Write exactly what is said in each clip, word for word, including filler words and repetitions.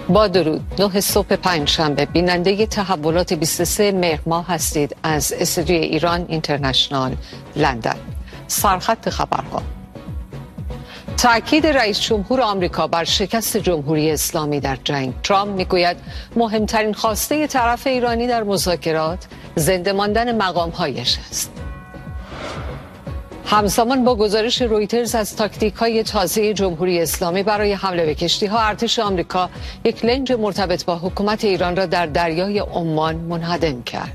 با درود. نه صبح پنجشنبه بیننده تحولات بیست و سه مهر ماه هستید از استودیوی ایران اینترنشنال لندن. سرخط خبرها: تأکید رئیس جمهور آمریکا بر شکست جمهوری اسلامی در جنگ. ترامپ میگوید مهمترین خواسته طرف ایرانی در مذاکرات زنده ماندن مقام‌هایش است. همزمان با گزارش رویترز از تاکتیک‌های تازه جمهوری اسلامی برای حمله به کشتی‌ها، ارتش آمریکا یک لنج مرتبط با حکومت ایران را در دریای عمان منهدم کرد.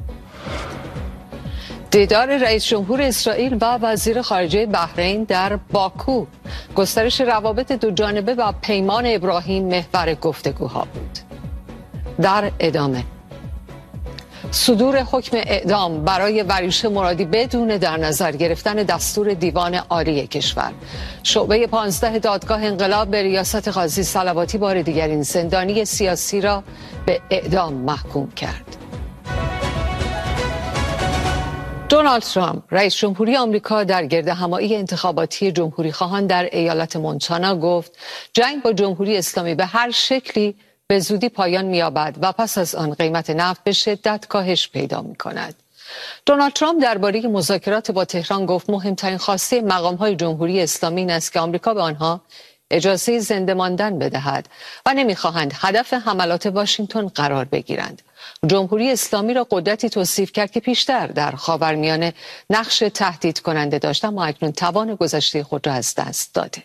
دیدار رئیس جمهور اسرائیل و وزیر خارجه بحرین در باکو، گسترش روابط دو جانبه و پیمان ابراهیم محور گفتگوها بود. در ادامه صدور حکم اعدام برای وریوشه مرادی بدون در نظر گرفتن دستور دیوان عالی کشور. شعبه پانزده دادگاه انقلاب به ریاست قاضی صلواتی بار دیگر این زندانی سیاسی را به اعدام محکوم کرد. دونالد ترامپ، رئیس جمهوری آمریکا، در گردهمایی انتخاباتی جمهوری خواهان در ایالت مونتانا گفت جنگ با جمهوری اسلامی به هر شکلی به زودی پایان می‌یابد و پس از آن قیمت نفت به شدت کاهش پیدا می‌کند. دونالد ترامپ درباره مذاکرات با تهران گفت مهمترین خواسته مقام‌های جمهوری اسلامی این است که آمریکا به آنها اجازه زنده ماندن بدهد و نمی‌خواهند هدف حملات واشنگتن قرار بگیرند. جمهوری اسلامی را قدرتی توصیف کرد که پیشتر در خاورمیانه نقش تهدید کننده داشت، اما اکنون توان گذشته خود را از دست داده.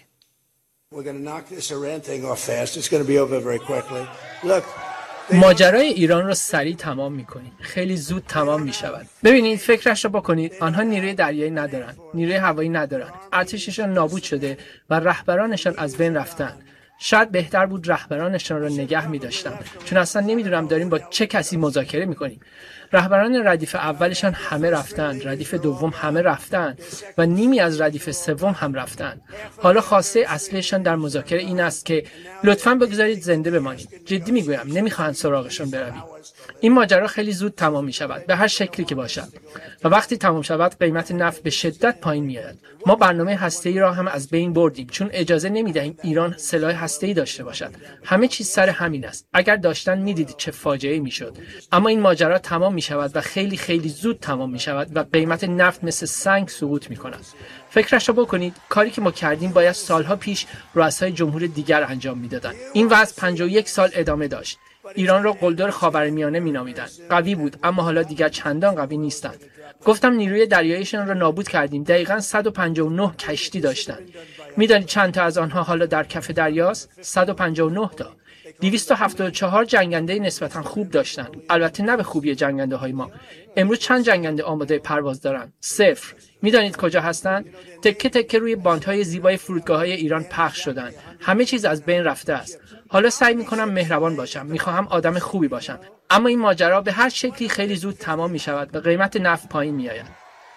ماجرای ایران رو سریع تمام می‌کنیم. خیلی زود تمام می‌شود. ببینید، فکرش رو بکنید. آنها نیروی دریایی ندارن، نیروی هوایی ندارن. ارتششان نابود شده و رهبرانشان از بین رفتن. شاید بهتر بود رهبرانشان را نگه می‌داشتن، چون اصلا نمی‌دونم داریم با چه کسی مذاکره می‌کنیم. رهبران ردیف اولشان همه رفتن، ردیف دوم همه رفتن و نیمی از ردیف سوم هم رفتن. حالا خواسته اصلیشان در مذاکره این است که لطفاً بگذارید زنده بمانید. جدی میگویم، نمیخواهند سراغشان بروید. این ماجرا خیلی زود تمام می شود، به هر شکلی که باشد. و وقتی تمام شود قیمت نفت به شدت پایین میاد. ما برنامه هسته‌ای را هم از بین بردیم، چون اجازه نمیدهیم ایران سلاح هسته‌ای داشته باشد. همه چیز سر همین است. اگر داشتن میدیدید چه فاجعه‌ای میشد. اما این ماجرا تمام می شود و خیلی خیلی زود تمام می شود و قیمت نفت مثل سنگ سقوط می کند. فکرش رو بکنید، کاری که ما کردیم باید سالها پیش رؤسای جمهور دیگر انجام میدادند. این وضع پنجاه و یک سال ادامه داشت. ایران را قلدر خاورمیانه مینامیدند. قوی بود، اما حالا دیگر چندان قوی نیستند. گفتم نیروی دریاییشان را نابود کردیم. دقیقاً صد و پنجاه و نه کشتی داشتند. میدانید چند تا از آنها حالا در کف دریاست؟ صد و پنجاه و نه تا. دویست و هفتاد و چهار جنگنده نسبتاً خوب داشتند. البته نه به خوبی جنگنده های ما. امروز چند جنگنده آماده پرواز دارند؟ صفر. میدانید کجا هستند؟ تکه تکه روی باندهای زیبای فرودگاه‌های ایران پخش شدند. همه چیز از بین رفته است. حالا سعی میکنم مهربان باشم، میخواهم آدم خوبی باشم، اما این ماجرا به هر شکلی خیلی زود تمام میشود و قیمت نفت پایین میآید.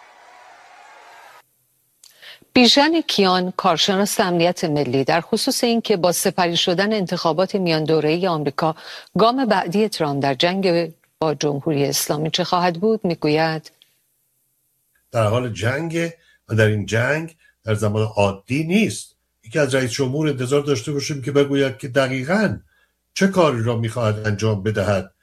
بیژن کیان، کارشناس امنیت ملی، در خصوص این که با سپری شدن انتخابات میان دوره‌ای آمریکا گام بعدی ترامپ در جنگ با جمهوری اسلامی چه خواهد بود، میگوید در حال جنگ و در این جنگ در زمان عادی نیست. یکی از رئیس جمهور انتظار داشته باشیم که بگوید که دقیقاً چه کاری را میخواهد انجام بدهد